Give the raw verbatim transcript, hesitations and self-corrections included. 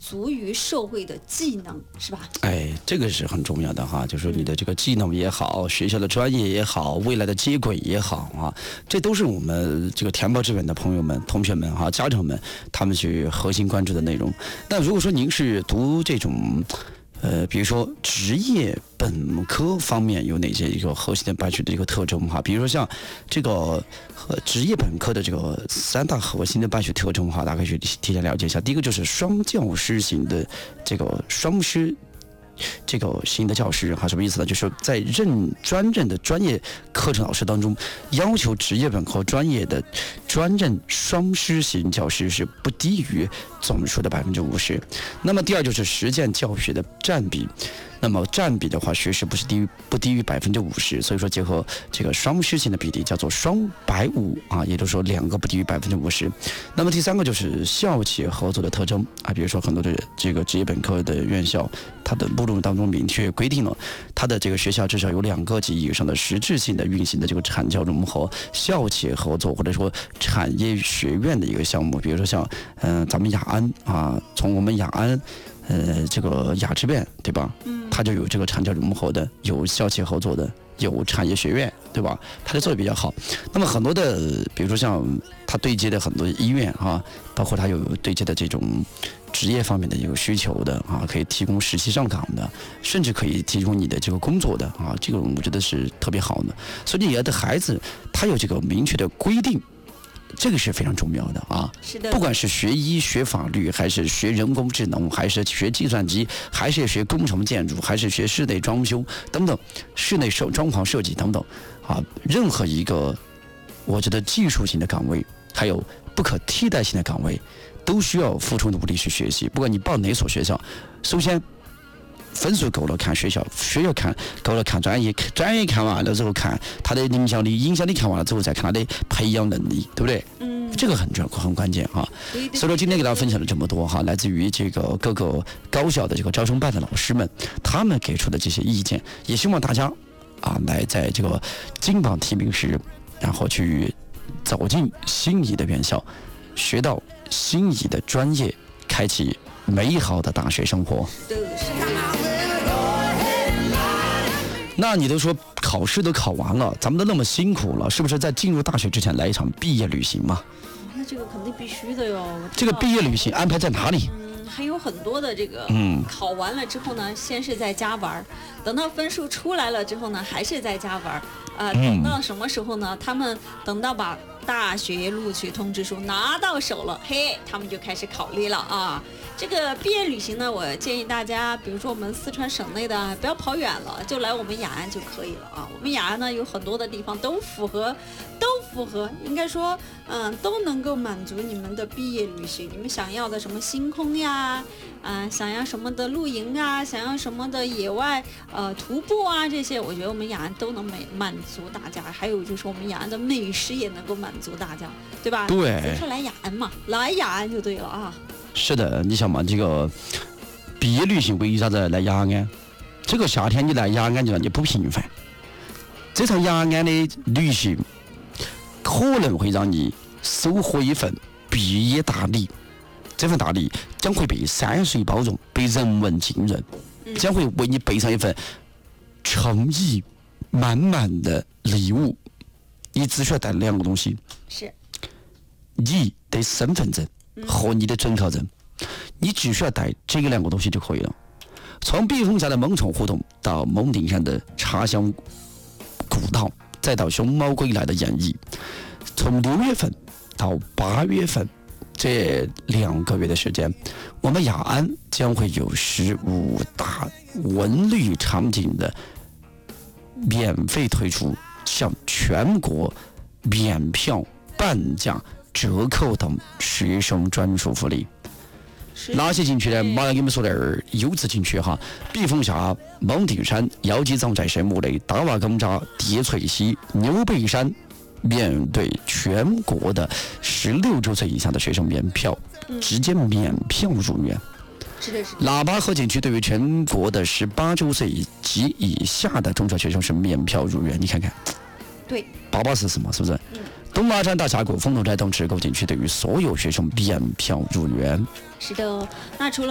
足于社会的技能，是吧？ 哎，这个是很重要的哈，就是你的这个技能也好，学校的专业也好，未来的接轨也好啊，这都是我们这个填报志愿的朋友们、同学们哈、家长们他们去核心关注的内容。但如果说您是读这种。呃，比如说职业本科方面有哪些一个核心的办学的一个特征哈？比如说像这个呃职业本科的这个三大核心的办学特征哈，大家可以去提前了解一下。第一个就是双教师型的这个双师。这个新的教师哈，什么意思呢？就是在任专任的专业课程老师当中，要求职业本科专业的专任双师型教师是不低于总数的百分之五十。那么第二就是实践教学的占比。那么占比的话，学时不是低于不低于百分之五十，所以说结合这个双师型的比例叫做双百五啊，也就是说两个不低于百分之五十。那么第三个就是校企合作的特征啊，比如说很多的这个职业本科的院校，它的目录当中明确规定了，它的这个学校至少有两个及以上的实质性的运行的这个产教融合、校企合作或者说产业学院的一个项目，比如说像嗯、呃、咱们雅安啊，从我们雅安。呃，这个雅之院对吧？嗯，它就有这个产教融合的，有校企合作的，有产业学院，对吧？它就做的比较好。那么很多的，比如说像它对接的很多医院啊，包括它有对接的这种职业方面的一个需求的啊，可以提供实习上岗的，甚至可以提供你的这个工作的啊，这个我觉得是特别好的。所以你的孩子他有这个明确的规定。这个是非常重要的啊！ 是的， 不管是学医、学法律，还是学人工智能，还是学计算机，还是学工程建筑，还是学室内装修等等，室内设装潢设计等等，啊，任何一个我觉得技术性的岗位，还有不可替代性的岗位，都需要付出努力去学习。不管你报哪所学校，首先。分数够了看学校，学校看够了看专业，专业看完了之后看他的影响力，影响力看完了之后再看他的培养能力，对不对？嗯，这个很重要，很关键哈。所以说今天给大家分享了这么多哈，来自于这个各个高校的这个招生办的老师们，他们给出的这些意见，也希望大家啊来在这个金榜题名时，然后去走进心仪的院校，学到心仪的专业，开启美好的大学生活。那你都说考试都考完了，咱们都那么辛苦了，是不是在进入大学之前来一场毕业旅行嘛？ 那这个肯定必须的哟。 这个毕业旅行安排在哪里？ 嗯，还有很多的这个， 嗯， 考完了之后呢，先是在家玩，等到分数出来了之后呢，还是在家玩，呃，等到什么时候呢？他们等到把大学录取通知书拿到手了，嘿，他们就开始考虑了啊。这个毕业旅行呢，我建议大家，比如说我们四川省内的，不要跑远了，就来我们雅安就可以了啊。我们雅安呢有很多的地方都符合，都符合，应该说，嗯，都能够满足你们的毕业旅行，你们想要的什么星空呀，啊、呃，想要什么的露营啊，想要什么的野外呃徒步啊，这些，我觉得我们雅安都能满满足大家。还有就是我们雅安的美食也能够满足大家，对吧？ 对， 所以说来雅安嘛，来雅安就对了啊。 是的，你想嘛，这个毕业旅行为啥子来雅安？这个夏天你来雅安就让你不平凡。这场雅安的旅行可能会让你收获一份毕业大礼，这份大礼将会被山水包容，被人文浸润，将会为你备上一份诚意满满的礼物。你只需要带两个东西， 是你的身份证和你的准考证，你只需要带这两个东西就可以了。从避风峡的猛虫胡同到蒙顶山的茶香古道，再到熊猫归来的演绎，从六月份到八月份这两个月的时间，我们雅安将会有十五大文旅场景的免费推出，向全国免票、半价、折扣等学生专属福利。哪些景区呢？马上给你们说点儿优质景区哈，避风峡、蒙顶山、腰基藏寨神木类、大瓦岗扎、叠翠溪、牛背山，面对全国的十六周岁以下的学生免票，直接免票入园。 是的，是的。 喇叭河景区对于全国的十八周岁及以下的中小学生是免票入园，你看看， 对， 巴巴适适嘛，是不是？ 嗯。 东马山、大峡谷、丰头寨等直沟景区对于所有学生免票入园。 是的，那除了